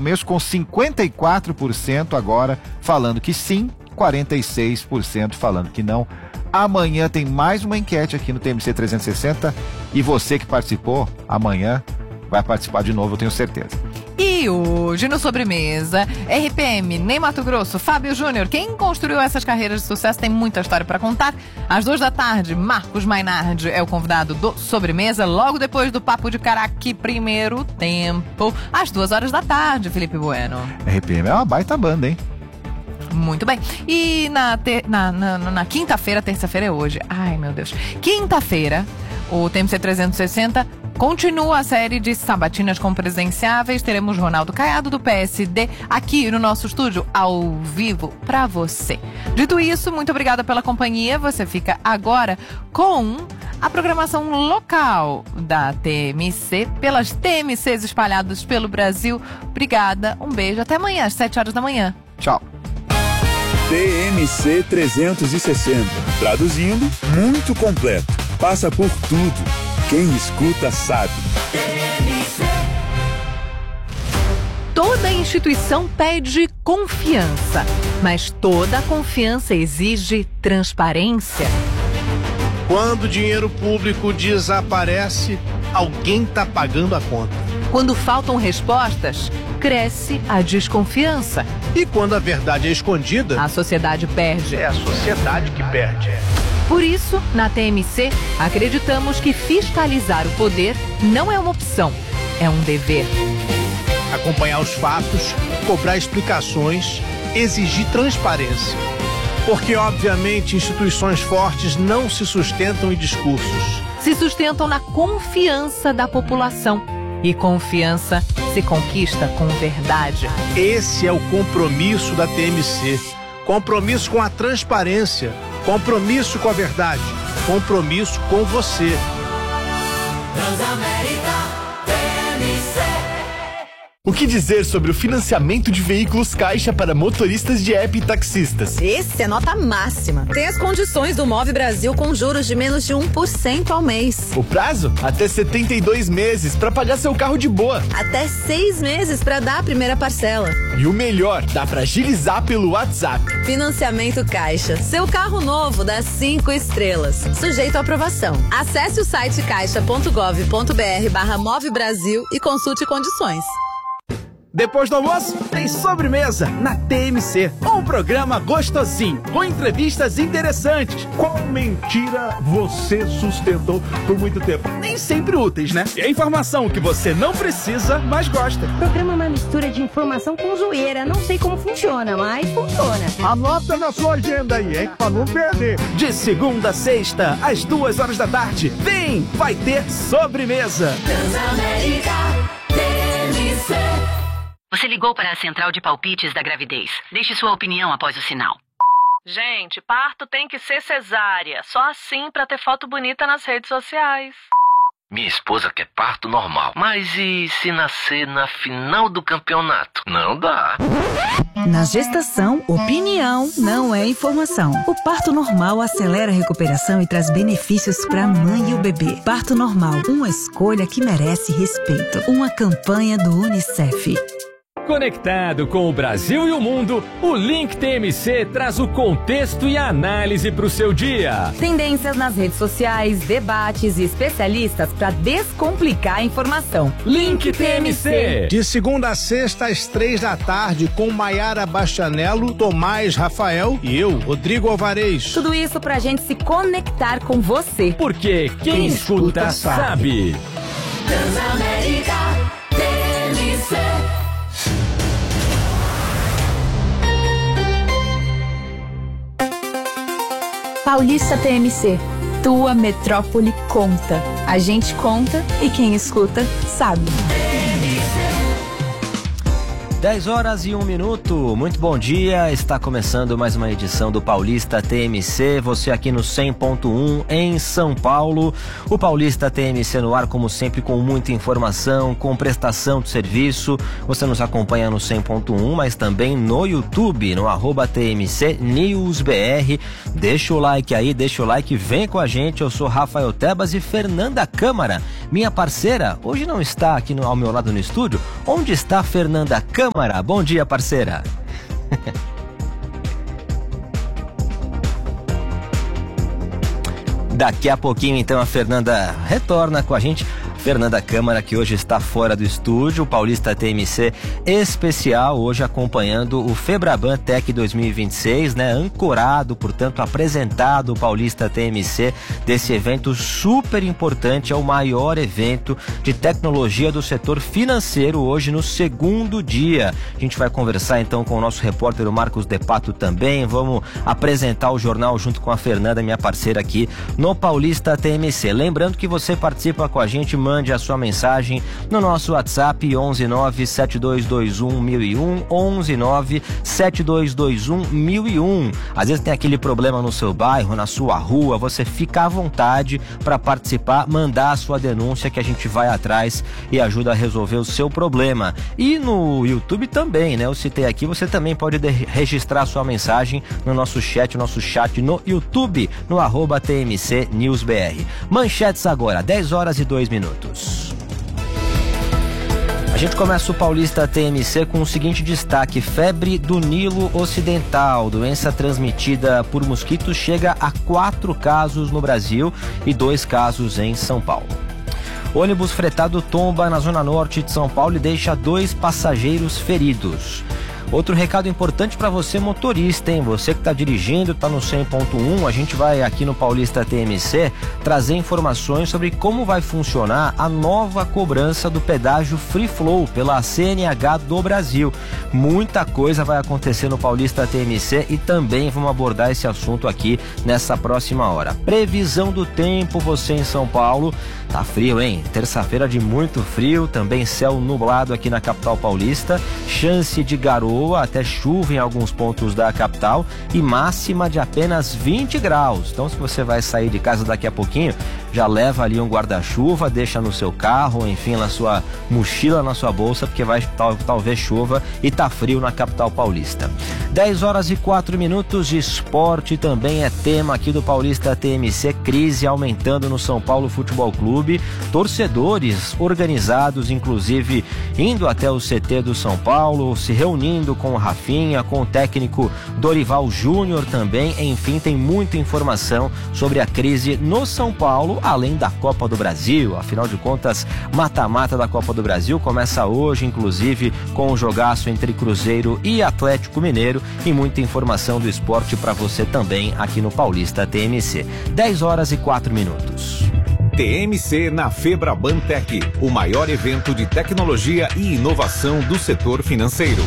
começo com 54% agora falando que sim, 46% falando que não. Amanhã tem mais uma enquete aqui no TMC 360 e você que participou, amanhã vai participar de novo, eu tenho certeza. E hoje no Sobremesa, RPM, Ney Mato Grosso, Fábio Júnior, quem construiu essas carreiras de sucesso tem muita história para contar. Às 2h, Marcos Mainardi é o convidado do Sobremesa, logo depois do Papo de Caraque, primeiro tempo, às 2h, Felipe Bueno. RPM é uma baita banda, hein? Muito bem. E na quinta-feira, terça-feira é hoje. Ai, meu Deus. Quinta-feira, o TMC 360 continua a série de sabatinas com presenciáveis. Teremos Ronaldo Caiado, do PSD, aqui no nosso estúdio, ao vivo, pra você. Dito isso, muito obrigada pela companhia. Você fica agora com a programação local da TMC, pelas TMCs espalhadas pelo Brasil. Obrigada, um beijo. Até amanhã, às 7h. Tchau. TMC 360. Traduzindo, muito completo. Passa por tudo. Quem escuta sabe. Toda instituição pede confiança, mas toda confiança exige transparência. Quando o dinheiro público desaparece, alguém está pagando a conta. Quando faltam respostas, cresce a desconfiança. E quando a verdade é escondida, a sociedade perde. é a sociedade que perde. Por isso, na TMC, acreditamos que fiscalizar o poder não é uma opção, é um dever. Acompanhar os fatos, cobrar explicações, exigir transparência. Porque, obviamente, instituições fortes não se sustentam em discursos. Se sustentam na confiança da população. E confiança se conquista com verdade. Esse é o compromisso da TMC. Compromisso com a transparência. Compromisso com a verdade. Compromisso com você. Transamérica TMC. O que dizer sobre o financiamento de veículos Caixa para motoristas de app e taxistas? Esse é nota máxima. Tem as condições do Move Brasil com juros de menos de 1% ao mês. O prazo? Até 72 meses para pagar seu carro de boa. Até 6 meses para dar a primeira parcela. E o melhor, dá para agilizar pelo WhatsApp. Financiamento Caixa. Seu carro novo dá 5 estrelas. Sujeito à aprovação. Acesse o site caixa.gov.br/Move Brasil e consulte condições. Depois do almoço, tem Sobremesa na TMC. Um programa gostosinho, com entrevistas interessantes. Qual mentira você sustentou por muito tempo? Nem sempre úteis, né? E a informação que você não precisa, mas gosta. O programa é uma mistura de informação com zoeira. Não sei como funciona, mas funciona. Anota na sua agenda aí, hein? Pra não perder. De segunda a sexta, às 2h. Vem! Vai ter Sobremesa. Transamérica TMC. Você ligou para a central de palpites da gravidez. Deixe sua opinião após o sinal. Gente, parto tem que ser cesárea. Só assim pra ter foto bonita nas redes sociais. Minha esposa quer parto normal. Mas e se nascer na final do campeonato? Não dá. Na gestação, opinião não é informação. O parto normal acelera a recuperação e traz benefícios para a mãe e o bebê. Parto normal, uma escolha que merece respeito. Uma campanha do UNICEF. Conectado com o Brasil e o mundo, o Link TMC traz o contexto e a análise para o seu dia. Tendências nas redes sociais, debates e especialistas para descomplicar a informação. Link TMC. De segunda a sexta, às 3h, com Maiara Bastianello, Tomás Rafael e eu, Rodrigo Alvarez. Tudo isso pra gente se conectar com você. Porque quem escuta sabe. Transamérica TMC. Paulista TMC, tua metrópole conta. A gente conta e quem escuta sabe. 10h01. Muito bom dia, está começando mais uma edição do Paulista TMC, você aqui no 100.1 em São Paulo. O Paulista TMC no ar, como sempre, com muita informação, com prestação de serviço. Você nos acompanha no 100.1, mas também no YouTube, no @TMCNewsBR. Deixa o like aí, deixa o like, vem com a gente. Eu sou Rafael Tebas e Fernanda Câmara minha parceira, hoje não está aqui ao meu lado no estúdio. Onde está a Fernanda Câmara? Bom dia, parceira. Daqui a pouquinho, então, a Fernanda retorna com a gente. Fernanda Câmara, que hoje está fora do estúdio, Paulista TMC especial, hoje acompanhando o Febraban Tech 2026, né? Ancorado, portanto, apresentado o Paulista TMC desse evento super importante, é o maior evento de tecnologia do setor financeiro hoje no segundo dia. A gente vai conversar então com o nosso repórter, o Marcos De Pato também, vamos apresentar o jornal junto com a Fernanda, minha parceira aqui no Paulista TMC. Lembrando que você participa com a gente, mande a sua mensagem no nosso WhatsApp 11972211001, 11972211001. Às vezes tem aquele problema no seu bairro, na sua rua, você fica à vontade para participar, mandar a sua denúncia que a gente vai atrás e ajuda a resolver o seu problema. E no YouTube também, né? Eu citei aqui, você também pode registrar a sua mensagem no nosso chat no YouTube, no @TMC News BR. Manchetes agora, 10h02. A gente começa o Paulista TMC com o seguinte destaque: febre do Nilo Ocidental, doença transmitida por mosquitos, chega a 4 casos no Brasil e 2 casos em São Paulo. Ônibus fretado tomba na zona norte de São Paulo e deixa 2 passageiros feridos. Outro recado importante para você, motorista, hein? Você que está dirigindo, está no 100.1, a gente vai aqui no Paulista TMC trazer informações sobre como vai funcionar a nova cobrança do pedágio Free Flow pela CNH do Brasil. Muita coisa vai acontecer no Paulista TMC e também vamos abordar esse assunto aqui nessa próxima hora. Previsão do tempo, você em São Paulo, tá frio, hein? Terça-feira de muito frio, também céu nublado aqui na capital paulista, chance de garoa, até chuva em alguns pontos da capital e máxima de apenas 20 graus. Então, se você vai sair de casa daqui a pouquinho, já leva ali um guarda-chuva, deixa no seu carro, enfim, na sua mochila, na sua bolsa, porque vai talvez chova e tá frio na capital paulista. 10h04, esporte também é tema aqui do Paulista TMC, crise aumentando no São Paulo Futebol Clube, torcedores organizados, inclusive indo até o CT do São Paulo, se reunindo com o Rafinha, com o técnico Dorival Júnior também, enfim, tem muita informação sobre a crise no São Paulo, além da Copa do Brasil. Afinal de contas, mata-mata da Copa do Brasil começa hoje, inclusive com o jogaço entre Cruzeiro e Atlético Mineiro, e muita informação do esporte para você também aqui no Paulista TMC. 10h04. TMC na Febraban Tech, o maior evento de tecnologia e inovação do setor financeiro.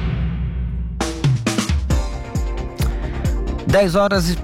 10h04.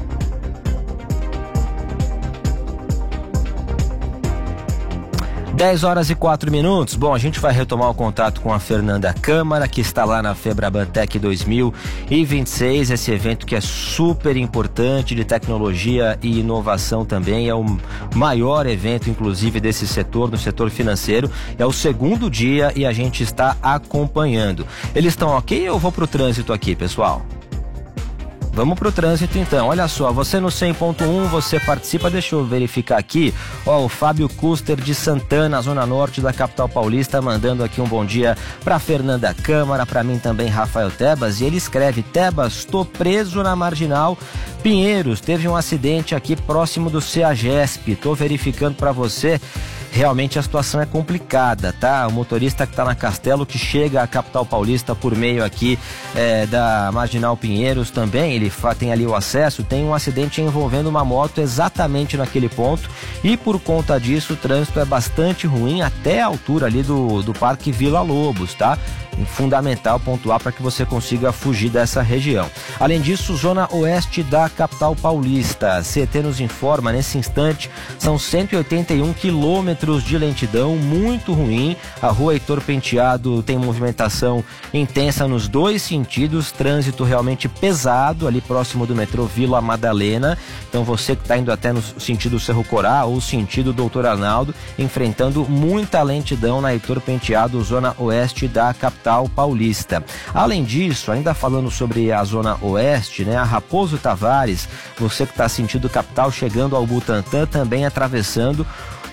Bom, a gente vai retomar o contato com a Fernanda Câmara, que está lá na Febraban Tech 2026, esse evento que é super importante de tecnologia e inovação também, é o maior evento, inclusive, desse setor, no setor financeiro, é o segundo dia e a gente está acompanhando. Eles estão ok? Eu vou pro trânsito aqui, pessoal. Vamos pro trânsito então, olha só, você no 100.1, você participa, deixa eu verificar aqui, ó, o Fábio Custer de Santana, zona norte da capital paulista, mandando aqui um bom dia pra Fernanda Câmara, pra mim também Rafael Tebas, e ele escreve: Tebas, tô preso na Marginal Pinheiros, teve um acidente aqui próximo do CEAGESP, tô verificando pra você. Realmente a situação é complicada, tá? O motorista que está na Castelo, que chega à capital paulista por meio aqui da Marginal Pinheiros também, ele tem ali o acesso, tem um acidente envolvendo uma moto exatamente naquele ponto e por conta disso o trânsito é bastante ruim até a altura ali do Parque Vila Lobos, tá? Fundamental pontuar para que você consiga fugir dessa região. Além disso, zona oeste da capital paulista, CT nos informa, nesse instante são 181 quilômetros de lentidão, muito ruim. A rua Heitor Penteado tem movimentação intensa nos dois sentidos, trânsito realmente pesado ali próximo do metrô Vila Madalena. Então você que está indo até no sentido Cerro Corá ou sentido Doutor Arnaldo, enfrentando muita lentidão na Heitor Penteado, zona oeste da capital paulista. Além disso, ainda falando sobre a zona oeste, né, a Raposo Tavares, você que está sentindo capital chegando ao Butantã, também atravessando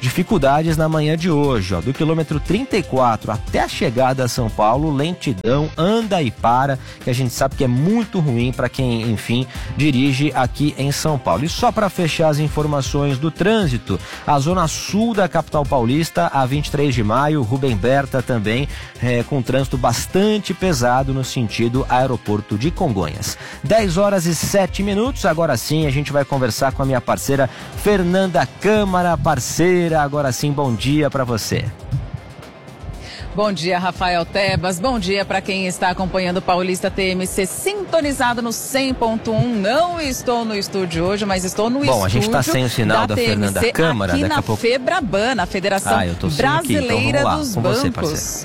dificuldades na manhã de hoje. Do quilômetro 34 até a chegada a São Paulo, lentidão, anda e para, que a gente sabe que é muito ruim para quem, enfim, dirige aqui em São Paulo. E só para fechar as informações do trânsito, a zona sul da capital paulista, a 23 de maio, Rubem Berta também, com trânsito bastante pesado no sentido aeroporto de Congonhas. 10h07, agora sim a gente vai conversar com a minha parceira Fernanda Câmara. Parceira, agora sim, bom dia para você. Bom dia, Rafael Tebas. Bom dia para quem está acompanhando o Paulista TMC sintonizado no 100.1. Não estou no estúdio hoje, mas estou no estúdio. Bom, a gente está sem o sinal da Fernanda Câmara, aqui daqui na a pouco. FEBRABAN, a Federação Brasileira dos Bancos.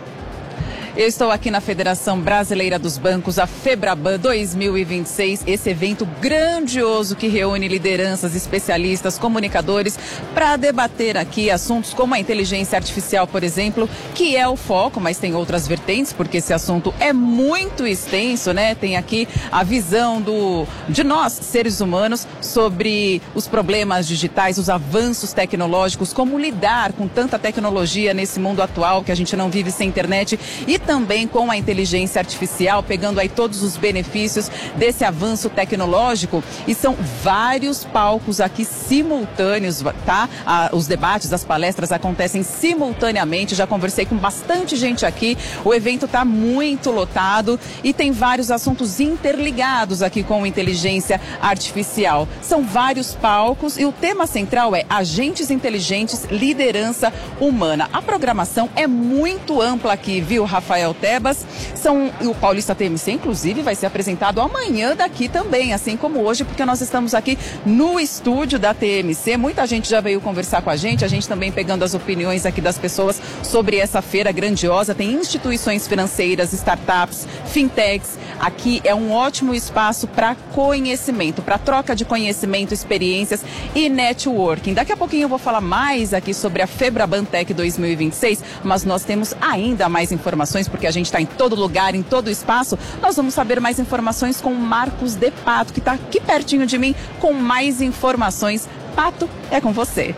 Eu estou aqui na Federação Brasileira dos Bancos, a FEBRABAN 2026, esse evento grandioso que reúne lideranças, especialistas, comunicadores, para debater aqui assuntos como a inteligência artificial, por exemplo, que é o foco, mas tem outras vertentes, porque esse assunto é muito extenso, né? Tem aqui a visão de nós, seres humanos, sobre os problemas digitais, os avanços tecnológicos, como lidar com tanta tecnologia nesse mundo atual, que a gente não vive sem internet, e também com a inteligência artificial, pegando aí todos os benefícios desse avanço tecnológico. E são vários palcos aqui simultâneos, tá? Os debates, as palestras acontecem simultaneamente. Já conversei com bastante gente aqui. O evento está muito lotado e tem vários assuntos interligados aqui com inteligência artificial. São vários palcos e o tema central é agentes inteligentes, liderança humana. A programação é muito ampla aqui, viu, Rafael Tebas? O Paulista TMC, inclusive, vai ser apresentado amanhã daqui também, assim como hoje, porque nós estamos aqui no estúdio da TMC. Muita gente já veio conversar com a gente também pegando as opiniões aqui das pessoas sobre essa feira grandiosa. Tem instituições financeiras, startups, fintechs. Aqui é um ótimo espaço para conhecimento, para troca de conhecimento, experiências e networking. Daqui a pouquinho eu vou falar mais aqui sobre a FEBRABAN Tech 2026, mas nós temos ainda mais informações, porque a gente está em todo lugar, em todo espaço. Nós vamos saber mais informações com o Marcos de Pato, que está aqui pertinho de mim, com mais informações. Pato, é com você.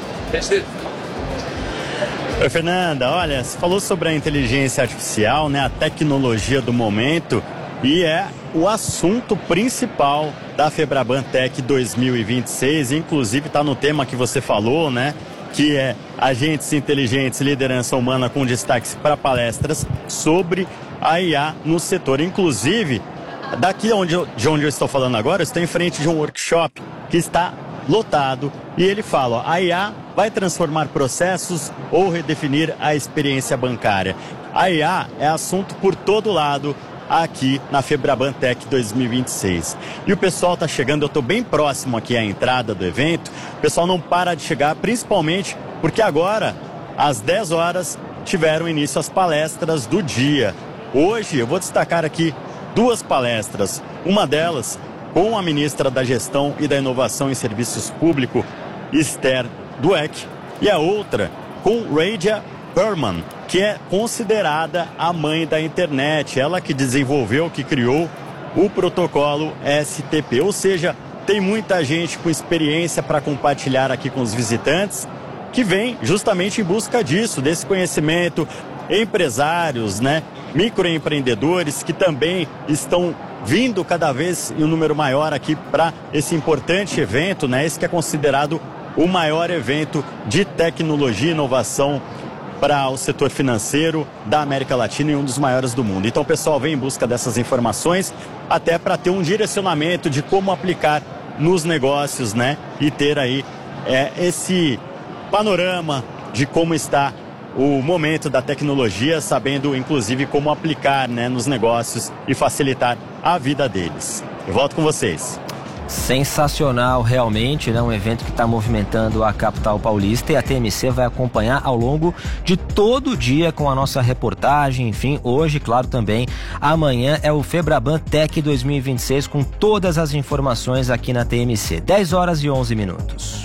Oi, Fernanda. Olha, você falou sobre a inteligência artificial, né, a tecnologia do momento, e é o assunto principal da FEBRABAN Tech 2026, inclusive está no tema que você falou, né, que é agentes inteligentes, liderança humana, com destaques para palestras sobre a IA no setor. Inclusive, daqui de onde eu estou falando agora, eu estou em frente de um workshop que está lotado e ele fala, a IA vai transformar processos ou redefinir a experiência bancária. A IA é assunto por todo lado aqui na FEBRABAN Tech 2026. E o pessoal está chegando, eu estou bem próximo aqui à entrada do evento, o pessoal não para de chegar, principalmente porque agora, às 10 horas, tiveram início as palestras do dia. Hoje eu vou destacar aqui duas palestras, uma delas com a ministra da Gestão e da Inovação em Serviços Públicos, Esther Dweck, e a outra com Radia Perman, que é considerada a mãe da internet, ela que desenvolveu, que criou o protocolo STP, ou seja, tem muita gente com experiência para compartilhar aqui com os visitantes, que vem justamente em busca disso, desse conhecimento, empresários, né, microempreendedores que também estão vindo cada vez em um número maior aqui para esse importante evento, né, esse que é considerado o maior evento de tecnologia e inovação para o setor financeiro da América Latina e um dos maiores do mundo. Então o pessoal vem em busca dessas informações até para ter um direcionamento de como aplicar nos negócios, né? E ter aí esse panorama de como está o momento da tecnologia, sabendo inclusive como aplicar, né, nos negócios e facilitar a vida deles. Eu volto com vocês. Sensacional, realmente, né? Um evento que está movimentando a capital paulista e a TMC vai acompanhar ao longo de todo o dia com a nossa reportagem. Enfim, hoje, claro, também amanhã é o FEBRABAN Tech 2026 com todas as informações aqui na TMC. 10h11.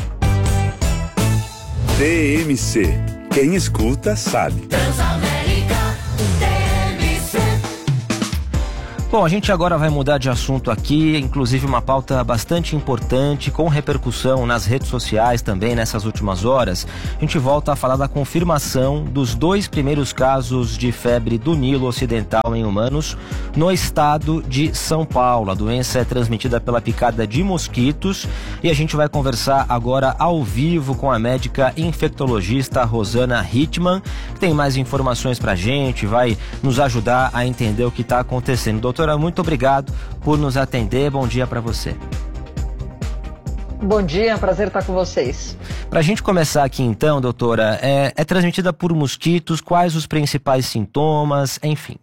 TMC, quem escuta sabe. Bom, a gente agora vai mudar de assunto aqui, inclusive uma pauta bastante importante, com repercussão nas redes sociais também nessas últimas horas. A gente volta a falar da confirmação dos 2 primeiros casos de febre do Nilo Ocidental em humanos no estado de São Paulo. A doença é transmitida pela picada de mosquitos e a gente vai conversar agora ao vivo com a médica infectologista Rosana Hittmann, que tem mais informações pra gente, vai nos ajudar a entender o que está acontecendo. Doutora, muito obrigado por nos atender. Bom dia para você. Bom dia, é um prazer estar com vocês. Para a gente começar aqui então, doutora, é transmitida por mosquitos, quais os principais sintomas, enfim?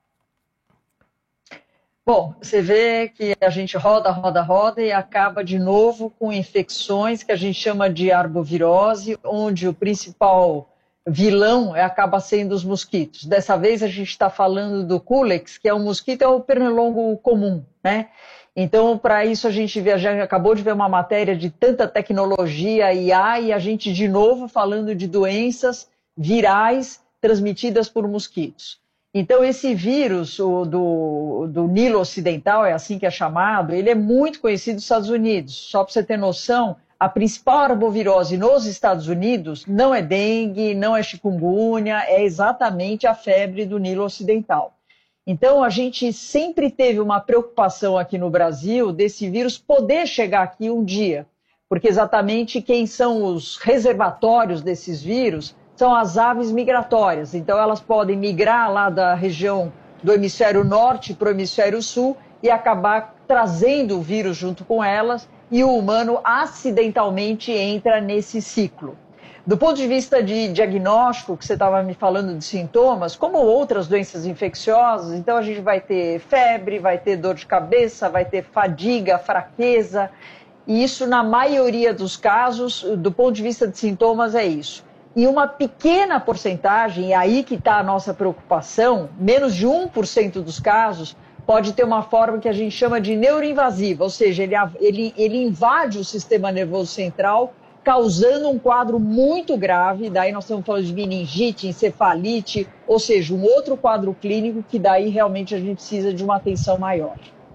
Bom, você vê que a gente roda e acaba de novo com infecções que a gente chama de arbovirose, onde o principal vilão acaba sendo os mosquitos. Dessa vez a gente está falando do Culex, que é um mosquito, é o pernilongo comum, né? Então, para isso a gente acabou de ver uma matéria de tanta tecnologia, IA, e a gente de novo falando de doenças virais transmitidas por mosquitos. Então, esse vírus do Nilo Ocidental, é assim que é chamado, ele é muito conhecido nos Estados Unidos. Só para você ter noção, a principal arbovirose nos Estados Unidos não é dengue, não é chikungunya, é exatamente a febre do Nilo Ocidental. Então, a gente sempre teve uma preocupação aqui no Brasil desse vírus poder chegar aqui um dia, porque exatamente quem são os reservatórios desses vírus são as aves migratórias. Então, elas podem migrar lá da região do hemisfério norte para o hemisfério sul e acabar trazendo o vírus junto com elas, e o humano acidentalmente entra nesse ciclo. Do ponto de vista de diagnóstico, que você estava me falando de sintomas, como outras doenças infecciosas, então a gente vai ter febre, vai ter dor de cabeça, vai ter fadiga, fraqueza, e isso na maioria dos casos, do ponto de vista de sintomas, é isso. E uma pequena porcentagem, e aí que está a nossa preocupação, menos de 1% dos casos, pode ter uma forma que a gente chama de neuroinvasiva, ou seja, ele invade o sistema nervoso central, causando um quadro muito grave. Daí nós estamos falando de meningite, encefalite, ou seja, um outro quadro clínico que daí realmente a gente precisa de uma atenção maior.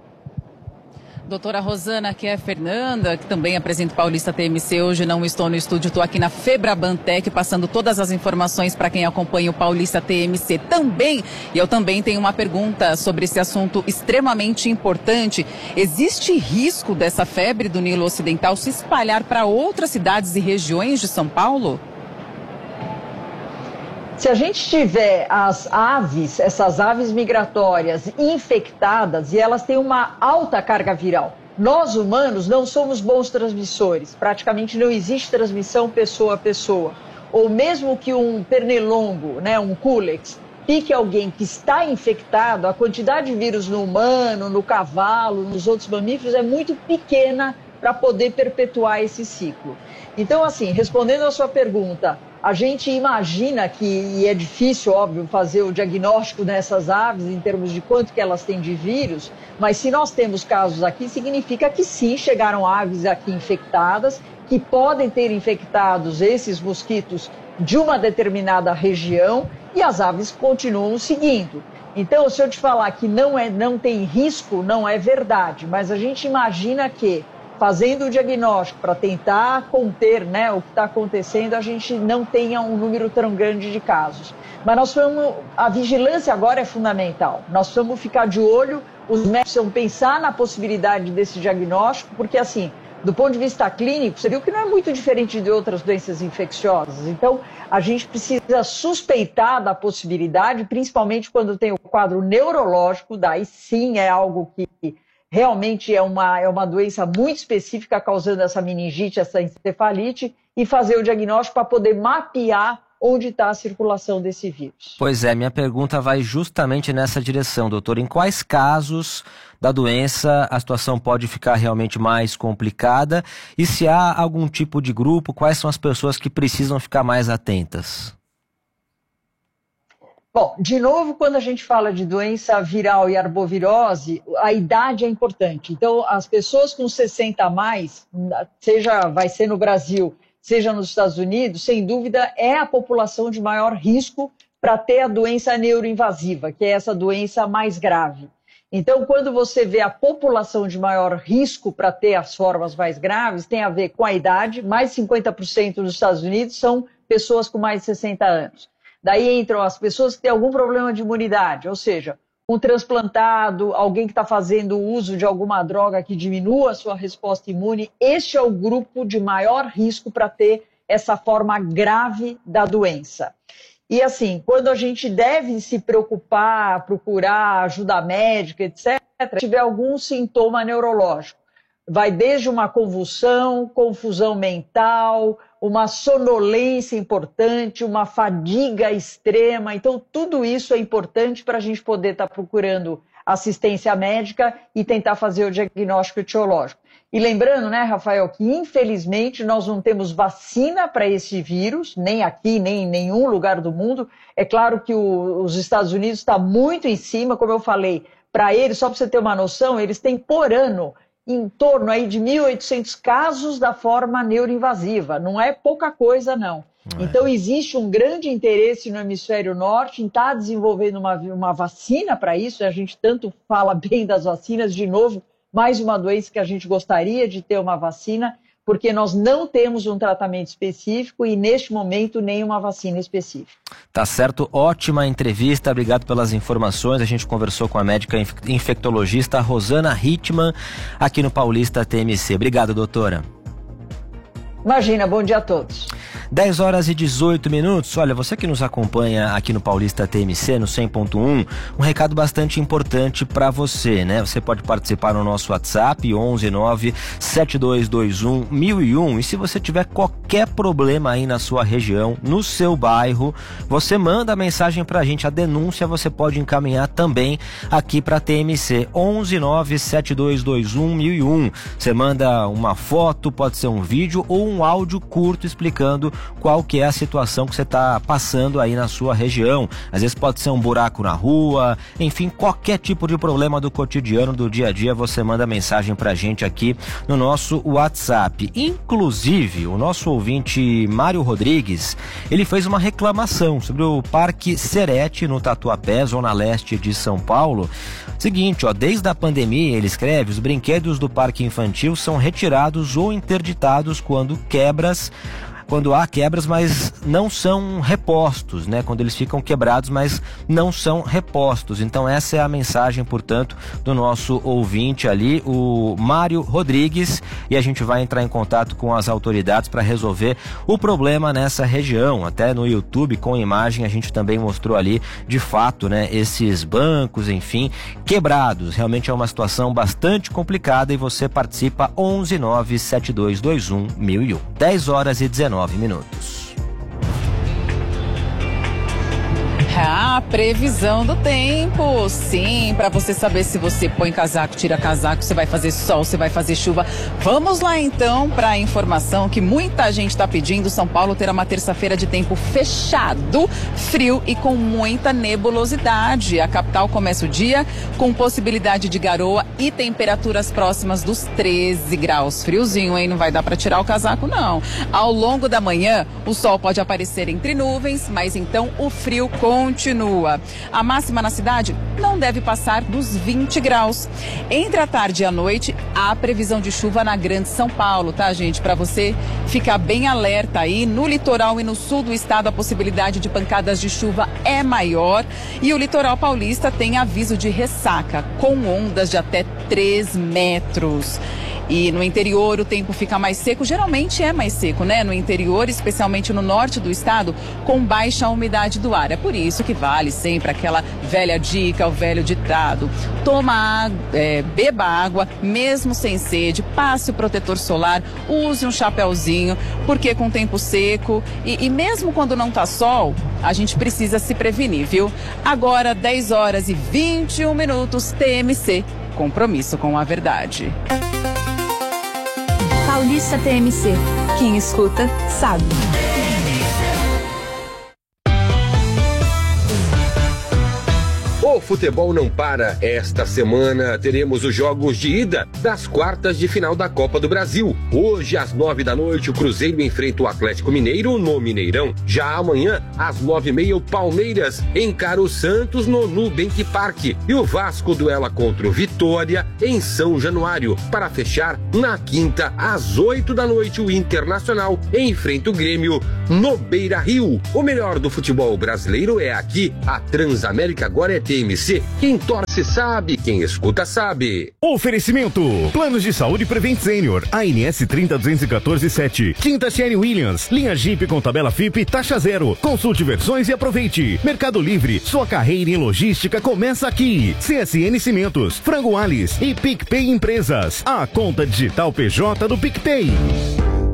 Doutora Rosana, aqui é a Fernanda, que também apresenta o Paulista TMC. Hoje não estou no estúdio, estou aqui na Febrabantec, passando todas as informações para quem acompanha o Paulista TMC também. E eu também tenho uma pergunta sobre esse assunto extremamente importante. Existe risco dessa febre do Nilo Ocidental se espalhar para outras cidades e regiões de São Paulo? Se a gente tiver as aves, essas aves migratórias infectadas, e elas têm uma alta carga viral, nós humanos não somos bons transmissores, praticamente não existe transmissão pessoa a pessoa. Ou mesmo que um pernilongo, né, um Culex, pique alguém que está infectado, a quantidade de vírus no humano, no cavalo, nos outros mamíferos é muito pequena para poder perpetuar esse ciclo. Então, assim, respondendo a sua pergunta, a gente imagina que, e é difícil, óbvio, fazer o diagnóstico dessas aves em termos de quanto que elas têm de vírus, mas se nós temos casos aqui, significa que sim, chegaram aves aqui infectadas, que podem ter infectados esses mosquitos de uma determinada região, e as aves continuam seguindo. Então, se eu te falar que não tem risco, não é verdade, mas a gente imagina que, fazendo o diagnóstico para tentar conter, né, o que está acontecendo, a gente não tenha um número tão grande de casos. Mas a vigilância agora é fundamental. Nós precisamos ficar de olho, os médicos precisam pensar na possibilidade desse diagnóstico, porque assim, do ponto de vista clínico, você viu que não é muito diferente de outras doenças infecciosas. Então, a gente precisa suspeitar da possibilidade, principalmente quando tem o quadro neurológico, daí sim é algo que realmente é uma doença muito específica causando essa meningite, essa encefalite, e fazer o diagnóstico para poder mapear onde está a circulação desse vírus. Pois é, minha pergunta vai justamente nessa direção, doutor. Em quais casos da doença a situação pode ficar realmente mais complicada? E se há algum tipo de grupo, quais são as pessoas que precisam ficar mais atentas? Bom, de novo, quando a gente fala de doença viral e arbovirose, a idade é importante. Então, as pessoas com 60 a mais, vai ser no Brasil, seja nos Estados Unidos, sem dúvida é a população de maior risco para ter a doença neuroinvasiva, que é essa doença mais grave. Então, quando você vê a população de maior risco para ter as formas mais graves, tem a ver com a idade, mais 50% nos Estados Unidos são pessoas com mais de 60 anos. Daí entram as pessoas que têm algum problema de imunidade, ou seja, um transplantado, alguém que está fazendo uso de alguma droga que diminua a sua resposta imune. Este é o grupo de maior risco para ter essa forma grave da doença. E assim, quando a gente deve se preocupar, procurar ajuda médica, etc., se tiver algum sintoma neurológico, vai desde uma convulsão, confusão mental, uma sonolência importante, uma fadiga extrema. Então, tudo isso é importante para a gente poder estar procurando assistência médica e tentar fazer o diagnóstico etiológico. E lembrando, né, Rafael, que infelizmente nós não temos vacina para esse vírus, nem aqui, nem em nenhum lugar do mundo. É claro que os Estados Unidos está muito em cima, como eu falei, para eles, só para você ter uma noção, eles têm por ano em torno aí de 1.800 casos da forma neuroinvasiva. Não é pouca coisa, não. Então existe um grande interesse no hemisfério norte em estar desenvolvendo uma vacina para isso. A gente tanto fala bem das vacinas, de novo, mais uma doença que a gente gostaria de ter uma vacina, porque nós não temos um tratamento específico e, neste momento, nenhuma vacina específica. Tá certo, ótima entrevista, obrigado pelas informações. A gente conversou com a médica infectologista Rosana Hittmann, aqui no Paulista TMC. Obrigado, doutora. Imagina, bom dia a todos. 10 horas e 18 minutos. Olha, você que nos acompanha aqui no Paulista TMC, no 100.1, um recado bastante importante para você, né? Você pode participar no nosso WhatsApp, 119-7221-1001. E se você tiver qualquer problema aí na sua região, no seu bairro, você manda a mensagem pra gente. A denúncia você pode encaminhar também aqui pra TMC, 119-7221-1001. Você manda uma foto, pode ser um vídeo ou um áudio curto explicando qual que é a situação que você está passando aí na sua região. Às vezes pode ser um buraco na rua, enfim, qualquer tipo de problema do cotidiano, do dia a dia, você manda mensagem pra gente aqui no nosso WhatsApp. Inclusive, o nosso ouvinte Mário Rodrigues, ele fez uma reclamação sobre o Parque Serete no Tatuapé, zona leste de São Paulo. Seguinte, ó, desde a pandemia, ele escreve, os brinquedos do parque infantil são retirados ou interditados quando há quebras, mas não são repostos, né? Quando eles ficam quebrados, mas não são repostos. Então essa é a mensagem, portanto, do nosso ouvinte ali, o Mário Rodrigues, e a gente vai entrar em contato com as autoridades para resolver o problema nessa região. Até no YouTube, com imagem, a gente também mostrou ali, de fato, né, esses bancos, enfim, quebrados. Realmente é uma situação bastante complicada e você participa 119-7221-1001. 10 horas e 19 minutos. A previsão do tempo, sim, para você saber se você põe casaco, tira casaco, se vai fazer sol, se vai fazer chuva. Vamos lá então para a informação que muita gente está pedindo. São Paulo terá uma terça-feira de tempo fechado, frio e com muita nebulosidade. A capital começa o dia com possibilidade de garoa e temperaturas próximas dos 13 graus. Friozinho, hein? Não vai dar para tirar o casaco, não. Ao longo da manhã, o sol pode aparecer entre nuvens, mas então o frio continua. A máxima na cidade não deve passar dos 20 graus. Entre a tarde e a noite, há previsão de chuva na Grande São Paulo, tá, gente? Para você ficar bem alerta aí, no litoral e no sul do estado, a possibilidade de pancadas de chuva é maior. E o litoral paulista tem aviso de ressaca, com ondas de até 3 metros. E no interior o tempo fica mais seco, geralmente é mais seco, né? No interior, especialmente no norte do estado, com baixa umidade do ar. É por isso que vale sempre aquela velha dica, o velho ditado. Beba água, mesmo sem sede, passe o protetor solar, use um chapéuzinho, porque com tempo seco e mesmo quando não tá sol, a gente precisa se prevenir, viu? Agora, 10 horas e 21 minutos, TMC, compromisso com a verdade. Paulista TMC. Quem escuta, sabe. O futebol não para. Esta semana teremos os jogos de ida das quartas de final da Copa do Brasil. Hoje, às 9h, o Cruzeiro enfrenta o Atlético Mineiro no Mineirão. Já amanhã, às 9h30, o Palmeiras encara o Santos no Nubank Park. E o Vasco duela contra o Vitória em São Januário. Para fechar, na quinta, às 8h, o Internacional enfrenta o Grêmio no Beira-Rio. O melhor do futebol brasileiro é aqui. A Transamérica agora é TMC. Quem torce sabe, quem escuta sabe. Oferecimento: Planos de Saúde Prevent Senior, ANS 30.214.7. Quinta Sherry Williams, linha Jeep com tabela FIP, taxa zero. Consulte versões e aproveite. Mercado Livre, sua carreira em logística começa aqui. CSN Cimentos, Frango Alice e PicPay Empresas. A conta digital PJ do PicPay.